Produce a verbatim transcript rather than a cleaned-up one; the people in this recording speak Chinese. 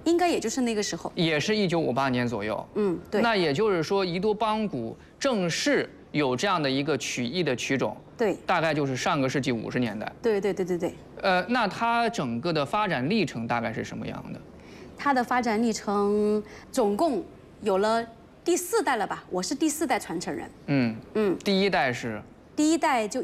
应该也就是那个时候， 也是一九五八年左右。 嗯，对。 那也就是说，宜都邦鼓正式有这样的一个曲艺的曲种， 对， 大概就是上个世纪五十年代。 对对对对对。 呃，那它整个的发展历程大概是什么样的？ 它的发展历程总共有了第四代了吧？我是第四代传承人。 嗯嗯， 第一代是。 第一代就